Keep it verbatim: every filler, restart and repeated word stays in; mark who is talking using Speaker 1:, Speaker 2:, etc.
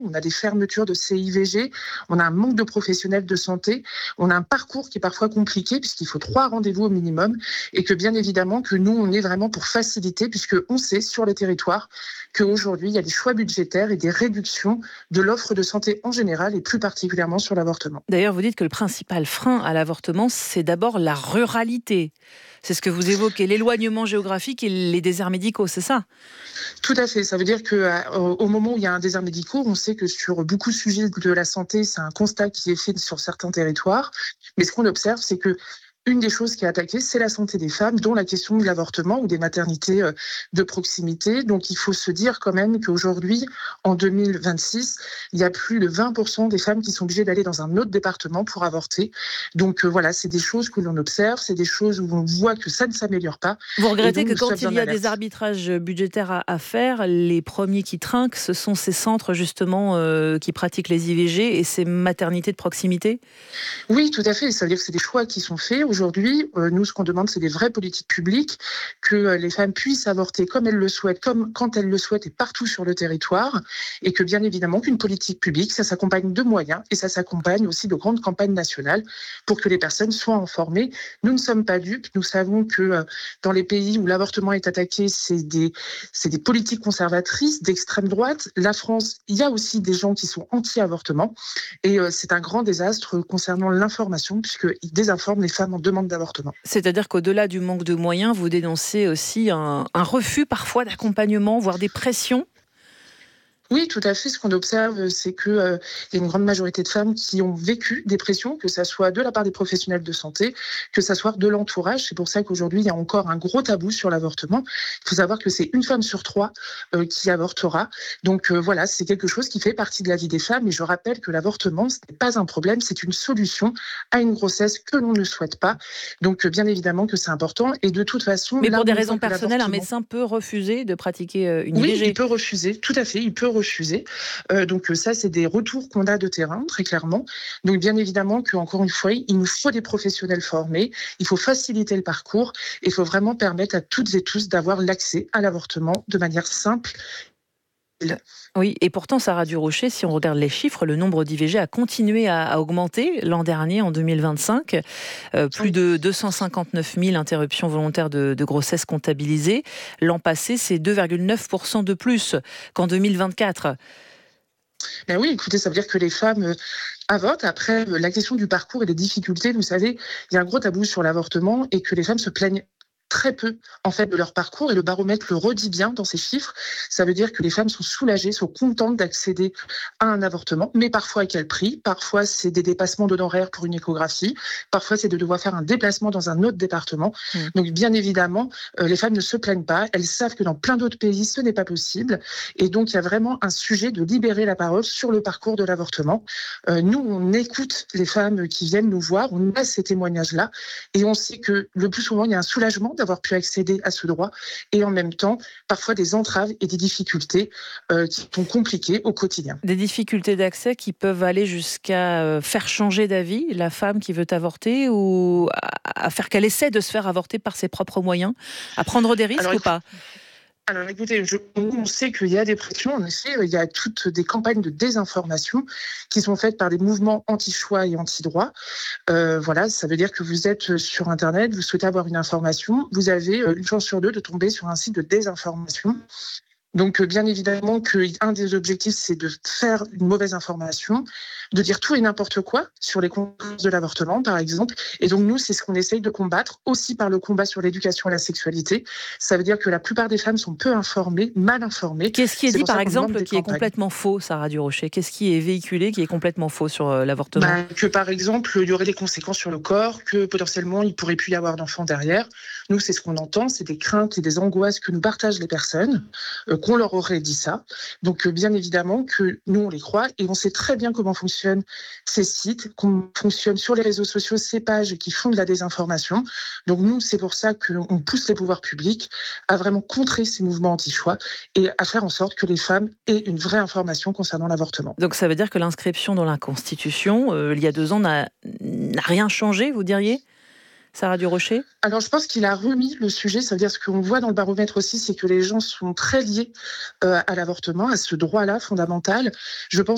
Speaker 1: On a des fermetures de C I V G, on a un manque de professionnels de santé, on a un parcours qui est parfois compliqué puisqu'il faut trois rendez-vous au minimum et que bien évidemment que nous, on est vraiment pour faciliter puisqu'on sait sur les territoires qu'aujourd'hui, il y a des choix budgétaires et des réductions de l'offre de santé en général et plus particulièrement sur l'avortement.
Speaker 2: D'ailleurs, vous dites que le principal frein à l'avortement, c'est d'abord la ruralité. C'est ce que vous évoquez, l'éloignement géographique et les déserts médicaux, c'est ça ?
Speaker 1: Tout à fait. Ça veut dire qu'au moment où il y a un désert médical, on sait que sur beaucoup de sujets de la santé, c'est un constat qui est fait sur certains territoires. Mais ce qu'on observe, c'est que une des choses qui est attaquée, c'est la santé des femmes, dont la question de l'avortement ou des maternités de proximité. Donc il faut se dire quand même qu'aujourd'hui, en deux mille vingt-six, il y a plus de vingt pour cent des femmes qui sont obligées d'aller dans un autre département pour avorter. Donc euh, voilà, c'est des choses que l'on observe, c'est des choses où on voit que ça ne s'améliore pas.
Speaker 2: Vous regrettez
Speaker 1: donc,
Speaker 2: que quand il y a des arbitrages budgétaires à, à faire, les premiers qui trinquent, ce sont ces centres justement euh, qui pratiquent les I V G et ces maternités de proximité ?
Speaker 1: Oui, tout à fait. Ça veut dire que c'est des choix qui sont faits. Aujourd'hui, euh, nous, ce qu'on demande, c'est des vraies politiques publiques, que euh, les femmes puissent avorter comme elles le souhaitent, comme quand elles le souhaitent et partout sur le territoire, et que bien évidemment qu'une politique publique, ça s'accompagne de moyens et ça s'accompagne aussi de grandes campagnes nationales pour que les personnes soient informées. Nous ne sommes pas dupes. Nous savons que euh, dans les pays où l'avortement est attaqué, c'est des, c'est des politiques conservatrices d'extrême droite. La France, il y a aussi des gens qui sont anti-avortement et euh, c'est un grand désastre concernant l'information puisqu'ils désinforment les femmes en demande d'avortement.
Speaker 2: C'est-à-dire qu'au-delà du manque de moyens, vous dénoncez aussi un, un refus parfois d'accompagnement, voire des pressions ?
Speaker 1: Oui, tout à fait. Ce qu'on observe, c'est qu'il euh, y a une grande majorité de femmes qui ont vécu des pressions, que ça soit de la part des professionnels de santé, que ça soit de l'entourage. C'est pour ça qu'aujourd'hui, il y a encore un gros tabou sur l'avortement. Il faut savoir que c'est une femme sur trois euh, qui avortera. Donc euh, voilà, c'est quelque chose qui fait partie de la vie des femmes. Et je rappelle que l'avortement, ce n'est pas un problème, c'est une solution à une grossesse que l'on ne souhaite pas. Donc euh, bien évidemment que c'est important. Et de toute façon...
Speaker 2: Mais
Speaker 1: là,
Speaker 2: pour des raisons personnelles, un médecin peut refuser de pratiquer une I V G ?
Speaker 1: Oui, il peut refuser, tout à fait, il peut refuser. Euh, donc ça, c'est des retours qu'on a de terrain, très clairement. Donc bien évidemment qu'encore une fois, il nous faut des professionnels formés, il faut faciliter le parcours, et il faut vraiment permettre à toutes et tous d'avoir l'accès à l'avortement de manière simple.
Speaker 2: Oui, et pourtant, Sarah Durocher, si on regarde les chiffres, le nombre d'I V G a continué à, à augmenter l'an dernier, en deux mille vingt-cinq. Euh, plus de deux cent cinquante-neuf mille interruptions volontaires de, de grossesse comptabilisées. L'an passé, c'est deux virgule neuf pour cent de plus qu'en deux mille vingt-quatre.
Speaker 1: Ben oui, écoutez, ça veut dire que les femmes avortent. Après, la question du parcours et des difficultés, vous savez, il y a un gros tabou sur l'avortement et que les femmes se plaignent très peu en fait de leur parcours et le baromètre le redit bien dans ces chiffres. Ça veut dire que les femmes sont soulagées, sont contentes d'accéder à un avortement, mais parfois à quel prix ? Parfois c'est des dépassements d'honoraires pour une échographie, parfois c'est de devoir faire un déplacement dans un autre département. Mmh. Donc bien évidemment, euh, les femmes ne se plaignent pas, elles savent que dans plein d'autres pays ce n'est pas possible et donc il y a vraiment un sujet de libérer la parole sur le parcours de l'avortement. Euh, nous on écoute les femmes qui viennent nous voir, on a ces témoignages-là et on sait que le plus souvent il y a un soulagement d'avoir pu accéder à ce droit et en même temps parfois des entraves et des difficultés euh, qui sont compliquées au quotidien.
Speaker 2: Des difficultés d'accès qui peuvent aller jusqu'à euh, faire changer d'avis la femme qui veut avorter ou à, à faire qu'elle essaie de se faire avorter par ses propres moyens, à prendre des risques. Alors, ou pas ?
Speaker 1: Alors écoutez, je, on sait qu'il y a des pressions, en effet, il y a toutes des campagnes de désinformation qui sont faites par des mouvements anti-choix et anti-droit. Euh, voilà, ça veut dire que vous êtes sur Internet, vous souhaitez avoir une information, vous avez une chance sur deux de tomber sur un site de désinformation. Donc, bien évidemment, qu'un des objectifs, c'est de faire une mauvaise information, de dire tout et n'importe quoi sur les conséquences de l'avortement, par exemple. Et donc, nous, c'est ce qu'on essaye de combattre, aussi par le combat sur l'éducation à la sexualité. Ça veut dire que la plupart des femmes sont peu informées, mal informées.
Speaker 2: Qu'est-ce qui est, est dit, par exemple, qui est complètement faux, Sarah Durocher ? Qu'est-ce qui est véhiculé, qui est complètement faux sur euh, l'avortement ?
Speaker 1: bah, Que, par exemple, il y aurait des conséquences sur le corps, que potentiellement, il pourrait plus y avoir d'enfants derrière. Nous, c'est ce qu'on entend, c'est des craintes et des angoisses que nous partagent les personnes, euh, qu'on leur aurait dit ça. Donc, euh, bien évidemment que nous, on les croit et on sait très bien comment fonctionnent ces sites, comment fonctionnent sur les réseaux sociaux ces pages qui font de la désinformation. Donc, nous, c'est pour ça qu'on pousse les pouvoirs publics à vraiment contrer ces mouvements anti-choix et à faire en sorte que les femmes aient une vraie information concernant l'avortement.
Speaker 2: Donc, ça veut dire que l'inscription dans la Constitution, euh, il y a deux ans, n'a, n'a rien changé, vous diriez ? Sarah Durocher ?
Speaker 1: Alors, je pense qu'il a remis le sujet. Ça veut dire ce qu'on voit dans le baromètre aussi, c'est que les gens sont très liés euh, à l'avortement, à ce droit-là fondamental. Je pense